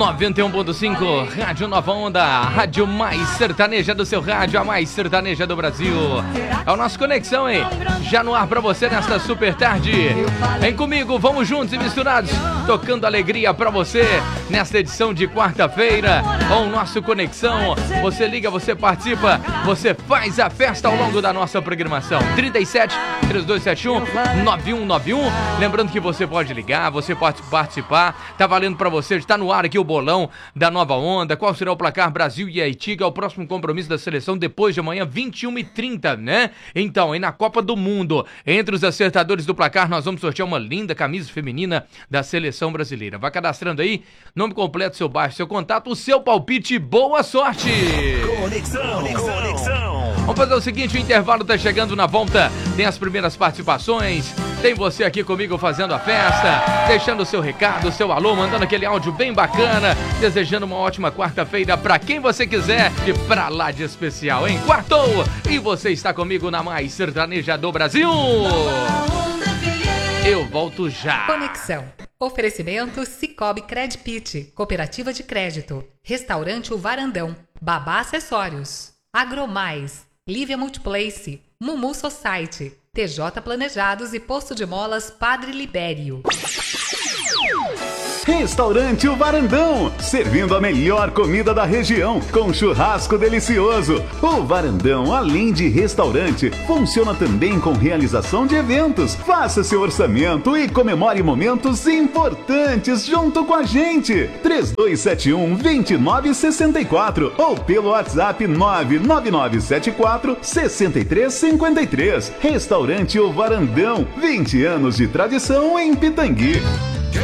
91.5, Rádio Nova Onda, a rádio mais sertaneja do seu rádio, a mais sertaneja do Brasil. É o nosso Conexão, hein? Já no ar pra você nesta super tarde. Vem comigo, vamos juntos e misturados, tocando alegria pra você nesta edição de quarta-feira. Com o nosso Conexão, você liga, você participa, você faz a festa ao longo da nossa programação. 37 3271 9191. Lembrando que você pode ligar, você pode participar. Tá valendo pra você, está no ar aqui o bolão da Nova Onda. Qual será o placar Brasil e Haiti, que é o próximo compromisso da seleção depois de amanhã, 21h30, né? Então, e na Copa do Mundo, entre os acertadores do placar, nós vamos sortear uma linda camisa feminina da seleção brasileira. Vai cadastrando aí, nome completo, seu bairro, seu contato, o seu palpite. Boa sorte! Conexão. Vamos fazer o seguinte, o intervalo tá chegando na volta, tem as primeiras participações, tem você aqui comigo fazendo a festa, deixando o seu recado, o seu alô, mandando aquele áudio bem bacana, desejando uma ótima quarta-feira pra quem você quiser e pra lá de especial, hein? Quartou! E você está comigo na mais sertaneja do Brasil! Eu volto já! Conexão. Oferecimento Cicobi Credpit, Cooperativa de Crédito, Restaurante O Varandão, Babá Acessórios, Agromais, Lívia Multiplace, Mumu Society, TJ Planejados e Posto de Molas Padre Libério. Restaurante O Varandão, servindo a melhor comida da região, com churrasco delicioso. O Varandão, além de restaurante, funciona também com realização de eventos. Faça seu orçamento e comemore momentos importantes junto com a gente. 3271-2964 ou pelo WhatsApp 99974-6353. Restaurante O Varandão, 20 anos de tradição em Pitangui.